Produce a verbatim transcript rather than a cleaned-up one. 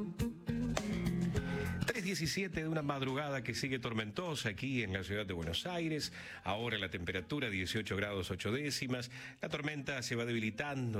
tres diecisiete de una madrugada que sigue tormentosa aquí en la ciudad de Buenos Aires. Ahora la temperatura dieciocho grados ocho décimas. La tormenta se va debilitando.